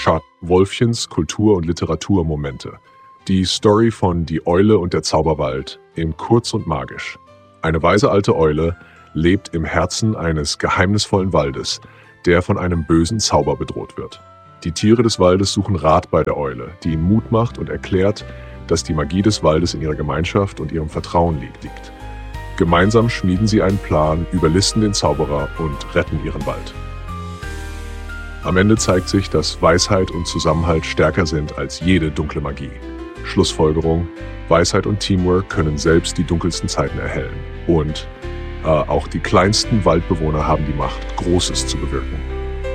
Wolfchens Kultur- und Literaturmomente. Die Story von Die Eule und der Zauberwald in Kurz und Magisch. Eine weise alte Eule lebt im Herzen eines geheimnisvollen Waldes, der von einem bösen Zauber bedroht wird. Die Tiere des Waldes suchen Rat bei der Eule, die ihnen Mut macht und erklärt, dass die Magie des Waldes in ihrer Gemeinschaft und ihrem Vertrauen liegt. Gemeinsam schmieden sie einen Plan, überlisten den Zauberer und retten ihren Wald. Am Ende zeigt sich, dass Weisheit und Zusammenhalt stärker sind als jede dunkle Magie. Schlussfolgerung: Weisheit und Teamwork können selbst die dunkelsten Zeiten erhellen. Und auch die kleinsten Waldbewohner haben die Macht, Großes zu bewirken.